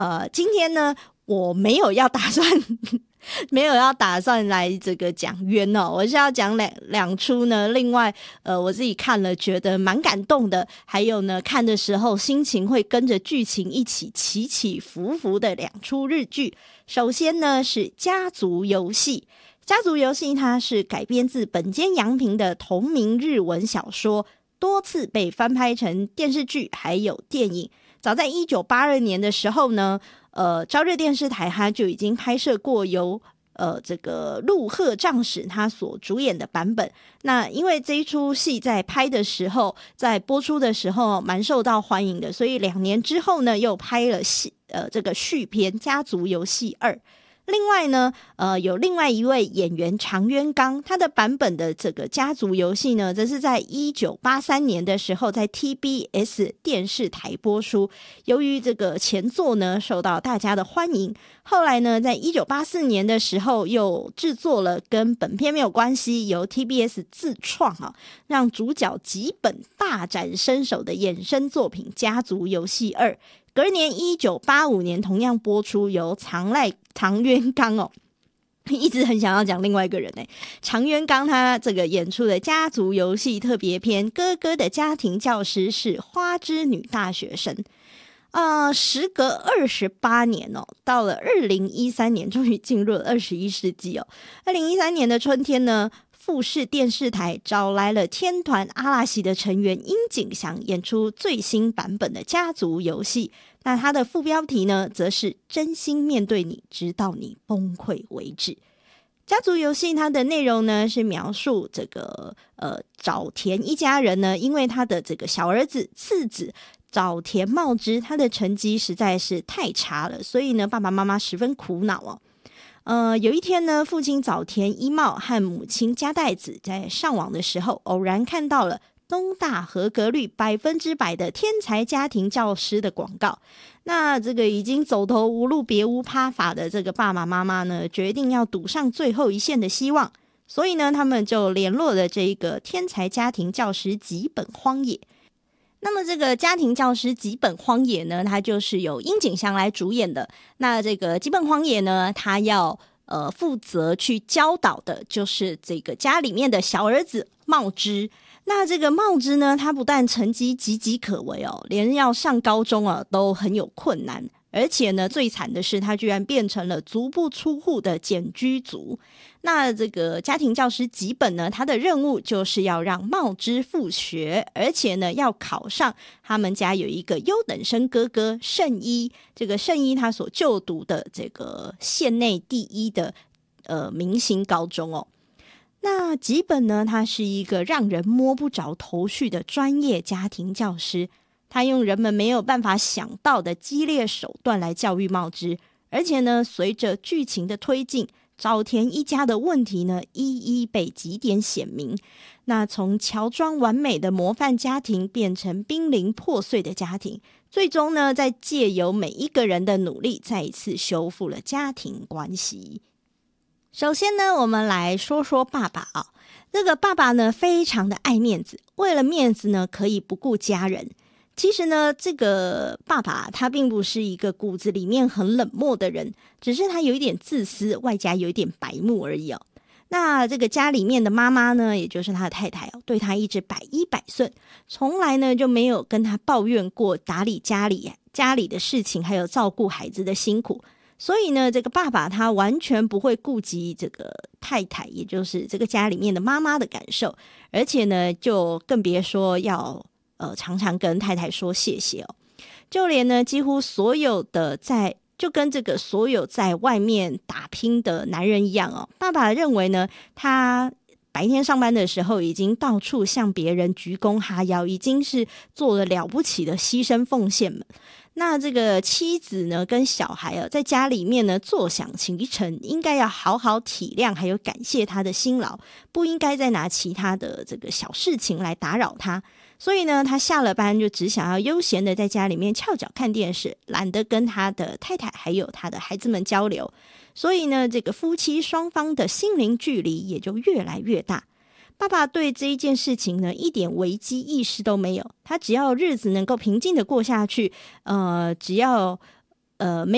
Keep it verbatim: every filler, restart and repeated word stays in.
呃，今天呢，我没有要打算没有要打算来这个讲冤哦，我是要讲两两出呢。另外，呃，我自己看了觉得蛮感动的，还有呢，看的时候心情会跟着剧情一起起起伏伏的两出日剧。首先呢是《家族游戏》，《家族游戏》它是改编自本间洋平的同名日文小说，多次被翻拍成电视剧还有电影。早在一九八二年的时候呢，呃，朝日电视台它就已经拍摄过由呃这个陆鹤丈史他所主演的版本。那因为这一出戏在拍的时候，在播出的时候蛮受到欢迎的，所以两年之后呢，又拍了戏呃这个续篇《家族游戏二》。另外呢，呃，有另外一位演员长渊刚，他的版本的这个家族游戏呢，则是在一九八三年的时候在 T B S 电视台播出。由于这个前作呢受到大家的欢迎，后来呢，在一九八四年的时候又制作了跟本片没有关系，由 T B S 自创啊，让主角吉本大展身手的衍生作品《家族游戏二》。隔年一九八五年同样播出，由长濑长渊刚哦，一直很想要讲另外一个人哎，长渊刚他这个演出的家族游戏特别篇，哥哥的家庭教师是花之女大学生。呃，时隔二十八年哦，到了二零一三年，终于进入了二十一世纪哦。二零一三年的春天呢，富士电视台找来了天团阿拉西的成员樱井翔演出最新版本的家族游戏。那它的副标题呢，则是真心面对你，直到你崩溃为止。家族游戏它的内容呢，是描述这个呃早田一家人呢，因为他的这个小儿子次子早田茂之，他的成绩实在是太差了，所以呢，爸爸妈妈十分苦恼哦。呃，有一天呢，父亲早田一茂和母亲加代子在上网的时候，偶然看到了东大合格率百分之百的天才家庭教师的广告。那这个已经走投无路别无他法的这个爸爸妈妈呢，决定要赌上最后一线的希望，所以呢，他们就联络了这个天才家庭教师吉本荒野。那么这个家庭教师吉本荒野呢，它就是由樱井翔来主演的。那这个吉本荒野呢，他要呃负责去教导的就是这个家里面的小儿子茂之。那这个茂之呢，他不但成绩岌岌可危哦，连要上高中啊都很有困难。而且呢，最惨的是他居然变成了足不出户的简居族。那这个家庭教师吉本呢，他的任务就是要让茂之复学，而且呢要考上他们家有一个优等生哥哥圣一，这个圣一他所就读的这个县内第一的呃明星高中哦。那吉本呢，他是一个让人摸不着头绪的专业家庭教师，他用人们没有办法想到的激烈手段来教育茂之，而且呢，随着剧情的推进，早田一家的问题呢，一一被几点显明。那从乔装完美的模范家庭变成濒临破碎的家庭，最终呢，在借由每一个人的努力，再一次修复了家庭关系。首先呢，我们来说说爸爸啊、哦，这个爸爸呢，非常的爱面子，为了面子呢，可以不顾家人。其实呢，这个爸爸他并不是一个骨子里面很冷漠的人，只是他有一点自私，外加有一点白目而已哦。那这个家里面的妈妈呢，也就是他的太太哦，对他一直百依百顺，从来呢就没有跟他抱怨过打理家里家里的事情，还有照顾孩子的辛苦。所以呢，这个爸爸他完全不会顾及这个太太，也就是这个家里面的妈妈的感受，而且呢，就更别说要呃常常跟太太说谢谢哦。就连呢，几乎所有的在就跟这个所有在外面打拼的男人一样哦，爸爸认为呢，他白天上班的时候已经到处向别人鞠躬哈腰，已经是做了了不起的牺牲奉献了。那这个妻子呢跟小孩啊，在家里面呢坐享其成，应该要好好体谅还有感谢他的辛劳，不应该再拿其他的这个小事情来打扰他。所以呢，他下了班就只想要悠闲的在家里面翘脚看电视，懒得跟他的太太还有他的孩子们交流。所以呢，这个夫妻双方的心灵距离也就越来越大。爸爸对这一件事情呢，一点危机意识都没有，他只要日子能够平静的过下去，呃，只要呃没